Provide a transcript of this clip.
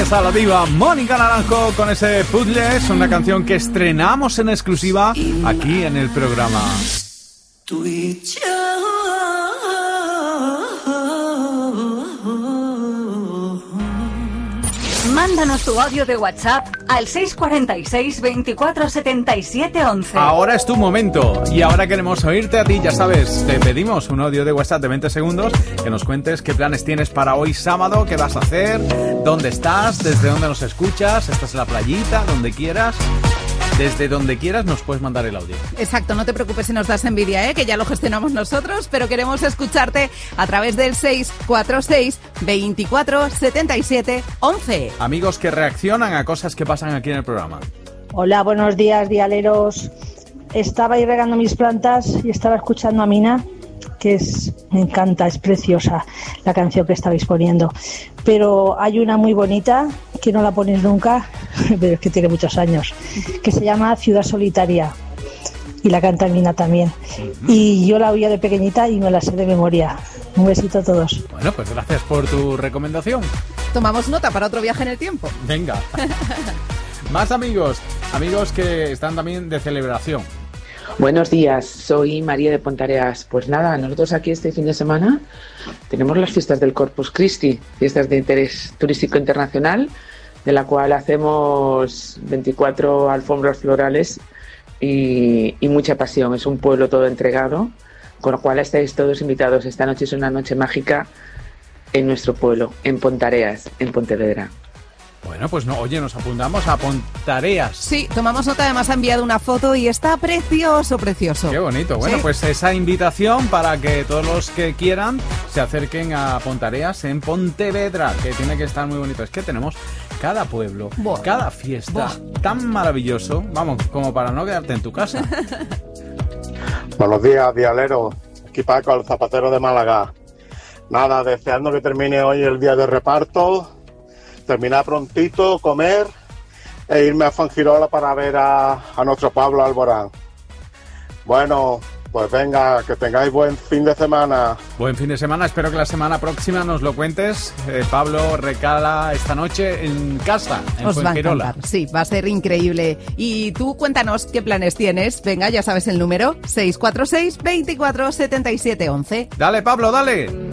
está la diva Mónica Naranjo con ese Puzzle. Es una canción que estrenamos en exclusiva aquí en el programa. Tú y yo. Mándanos tu audio de WhatsApp al 646 24 77 11. Ahora es tu momento y ahora queremos oírte a ti, ya sabes. Te pedimos un audio de WhatsApp de 20 segundos que nos cuentes qué planes tienes para hoy sábado, qué vas a hacer, dónde estás, desde dónde nos escuchas, estás en la playita, donde quieras. Desde donde quieras nos puedes mandar el audio. Exacto, no te preocupes si nos das envidia, que ya lo gestionamos nosotros, pero queremos escucharte a través del 646 24 77 11. Amigos que reaccionan a cosas que pasan aquí en el programa. Hola, buenos días, dialeros. Estaba ahí regando mis plantas y estaba escuchando a Mina, que me encanta, es preciosa la canción que estabais poniendo. Pero hay una muy bonita que no la ponéis nunca, pero es que tiene muchos años, que se llama Ciudad Solitaria y la canta Mina también. Y yo la oía de pequeñita y me la sé de memoria. Un besito a todos. Bueno, pues gracias por tu recomendación. Tomamos nota para otro viaje en el tiempo. Venga. Más amigos que están también de celebración. Buenos días, soy María de Pontareas. Pues nada, nosotros aquí este fin de semana tenemos las fiestas del Corpus Christi, fiestas de interés turístico internacional, de la cual hacemos 24 alfombras florales y mucha pasión. Es un pueblo todo entregado, con lo cual estáis todos invitados. Esta noche es una noche mágica en nuestro pueblo, en Pontareas, en Pontevedra. Bueno, pues no, oye, nos apuntamos a Pontareas. Sí, tomamos nota, además ha enviado una foto y está precioso, precioso. Qué bonito. Bueno, sí. Pues esa invitación para que todos los que quieran se acerquen a Pontareas en Pontevedra, que tiene que estar muy bonito. Es que tenemos cada pueblo, cada fiesta tan maravilloso, vamos, como para no quedarte en tu casa. Buenos días, dialero. Aquí Paco, el zapatero de Málaga. Nada, deseando que termine hoy el día de reparto, terminar prontito, comer e irme a Fuengirola para ver a nuestro Pablo Alborán. Bueno, pues venga, que tengáis buen fin de semana. Buen fin de semana, espero que la semana próxima nos lo cuentes. Pablo recala esta noche en casa, en Os Fuengirola. Va a encantar. Sí, va a ser increíble. Y tú cuéntanos qué planes tienes. Venga, ya sabes el número, 646 24 77 11. Dale, Pablo, dale.